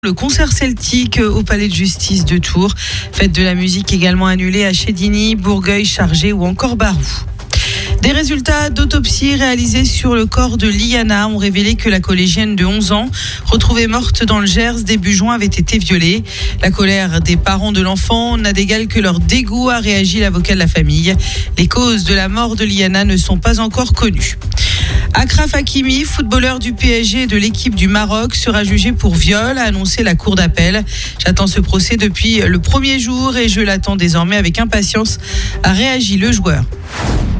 Le concert celtique au Palais de Justice de Tours. Fête de la musique également annulée à Chédigny, Bourgueil, Chargé ou encore Barou. Des résultats d'autopsie réalisés sur le corps de Liana ont révélé que la collégienne de 11 ans, retrouvée morte dans le Gers début juin, avait été violée. La colère des parents de l'enfant n'a d'égal que leur dégoût, a réagi l'avocat de la famille. Les causes de la mort de Liana ne sont pas encore connues. Achraf Hakimi, footballeur du PSG et de l'équipe du Maroc, sera jugé pour viol, a annoncé la cour d'appel. J'attends ce procès depuis le premier jour et je l'attends désormais avec impatience, a réagi le joueur.